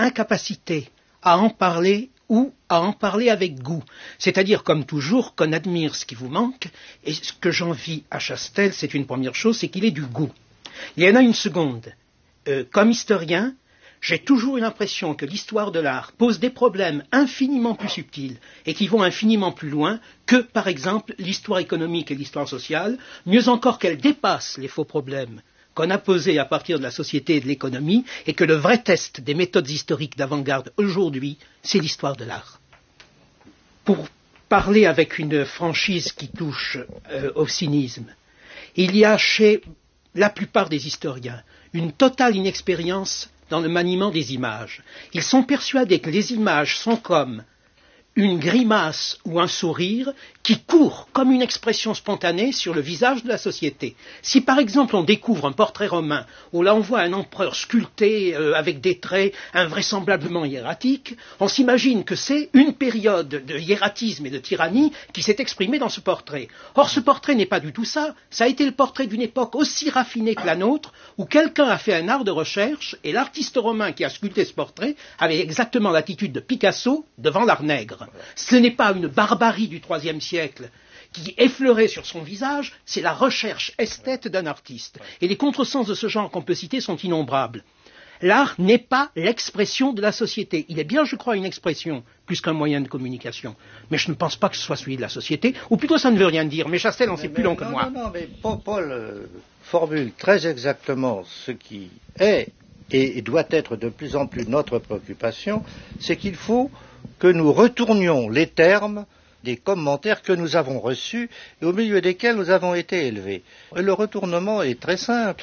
incapacité à en parler ou à en parler avec goût. C'est-à-dire, comme toujours, qu'on admire ce qui vous manque, et ce que j'envie à Chastel, c'est une première chose, c'est qu'il ait du goût. Il y en a une seconde. Comme historien, j'ai toujours eu l'impression que l'histoire de l'art pose des problèmes infiniment plus subtils et qui vont infiniment plus loin que, par exemple, l'histoire économique et l'histoire sociale, mieux encore qu'elle dépasse les faux problèmes qu'on a posés à partir de la société et de l'économie, et que le vrai test des méthodes historiques d'avant-garde aujourd'hui, c'est l'histoire de l'art. Pour parler avec une franchise qui touche au cynisme, il y a chez la plupart des historiens une totale inexpérience dans le maniement des images. Ils sont persuadés que les images sont comme une grimace ou un sourire qui court comme une expression spontanée sur le visage de la société. Si par exemple on découvre un portrait romain où là on voit un empereur sculpté avec des traits invraisemblablement hiératiques, on s'imagine que c'est une période de hiératisme et de tyrannie qui s'est exprimée dans ce portrait. Or ce portrait n'est pas du tout ça, ça a été le portrait d'une époque aussi raffinée que la nôtre, où quelqu'un a fait un art de recherche et l'artiste romain qui a sculpté ce portrait avait exactement l'attitude de Picasso devant l'art nègre. Ce n'est pas une barbarie du IIIe siècle qui effleurait sur son visage, c'est la recherche esthète d'un artiste. Et les contresens de ce genre qu'on peut citer sont innombrables. L'art n'est pas l'expression de la société. Il est bien, je crois, une expression, plus qu'un moyen de communication. Mais je ne pense pas que ce soit celui de la société, ou plutôt ça ne veut rien dire. Mais Chastel en sait plus long que moi. Non, mais Paul formule très exactement ce qui est et doit être de plus en plus notre préoccupation, c'est qu'il faut que nous retournions les termes des commentaires que nous avons reçus et au milieu desquels nous avons été élevés. Et le retournement est très simple.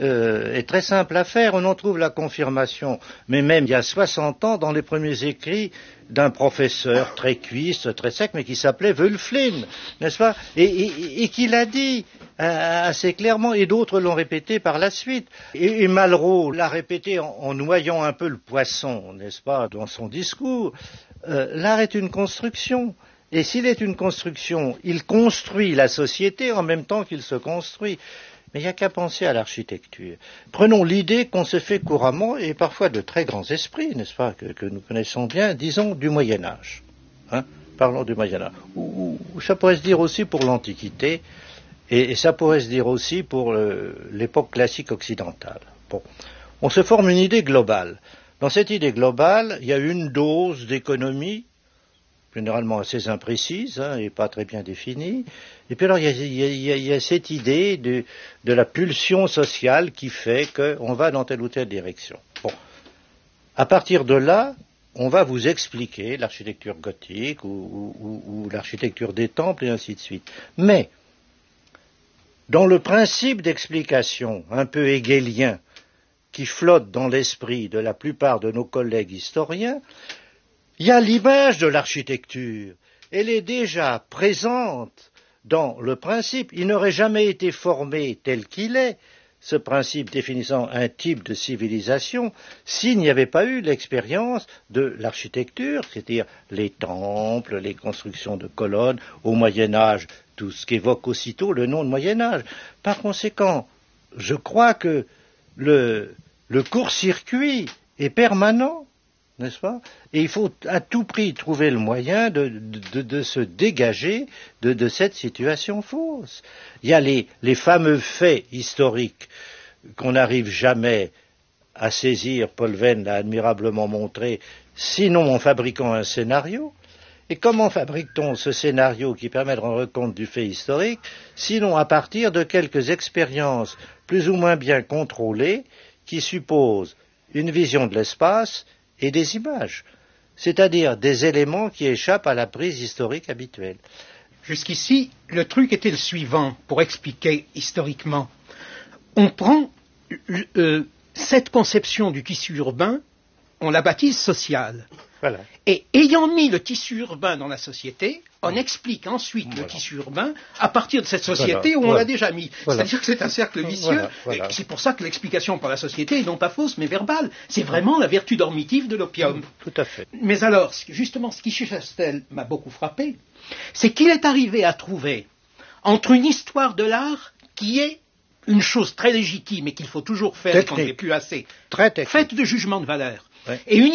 À faire, on en trouve la confirmation, mais même il y a 60 ans, dans les premiers écrits d'un professeur très cuisse, très sec, mais qui s'appelait Wölfflin, n'est-ce pas, et qui l'a dit assez clairement, et d'autres l'ont répété par la suite. Et Malraux l'a répété en noyant un peu le poisson, n'est-ce pas, dans son discours. L'art est une construction. Et s'il est une construction, il construit la société en même temps qu'il se construit. Mais il n'y a qu'à penser à l'architecture. Prenons l'idée qu'on se fait couramment, et parfois de très grands esprits, n'est-ce pas, que nous connaissons bien, disons, du Moyen-Âge. Parlons du Moyen-Âge. Ou ça pourrait se dire aussi pour l'Antiquité, et ça pourrait se dire aussi pour l'époque classique occidentale. Bon. On se forme une idée globale. Dans cette idée globale, il y a une dose d'économie, généralement assez imprécise et pas très bien définie. Et puis alors il y a cette idée de la pulsion sociale qui fait qu'on va dans telle ou telle direction. Bon. À partir de là, on va vous expliquer l'architecture gothique ou l'architecture des temples et ainsi de suite. Mais, dans le principe d'explication un peu hegelien qui flotte dans l'esprit de la plupart de nos collègues historiens, il y a l'image de l'architecture. Elle est déjà présente dans le principe. Il n'aurait jamais été formé tel qu'il est, ce principe définissant un type de civilisation, s'il n'y avait pas eu l'expérience de l'architecture, c'est-à-dire les temples, les constructions de colonnes, au Moyen-Âge, tout ce qu'évoque aussitôt le nom de Moyen-Âge. Par conséquent, je crois que le court-circuit est permanent, n'est-ce pas? Et il faut à tout prix trouver le moyen de se dégager de cette situation fausse. Il y a les fameux faits historiques qu'on n'arrive jamais à saisir, Paul Venn l'a admirablement montré, sinon en fabriquant un scénario. Et comment fabrique-t-on ce scénario qui permet de rendre compte du fait historique, sinon à partir de quelques expériences plus ou moins bien contrôlées qui supposent une vision de l'espace et des images, c'est-à-dire des éléments qui échappent à la prise historique habituelle. Jusqu'ici, le truc était le suivant, pour expliquer historiquement. On prend cette conception du tissu urbain, on la baptise sociale. Voilà. Et ayant mis le tissu urbain dans la société, on explique ensuite le tissu urbain à partir de cette société où on l'a déjà mis. C'est-à-dire que c'est un cercle vicieux. Et c'est pour ça que l'explication par la société est non pas fausse, mais verbale. C'est vraiment la vertu dormitive de l'opium. Tout à fait. Mais alors, justement, ce qui chez Chastel m'a beaucoup frappé, c'est qu'il est arrivé à trouver entre une histoire de l'art qui est une chose très légitime et qu'il faut toujours faire et qu'on ne fait plus assez, faite de jugement de valeur, et une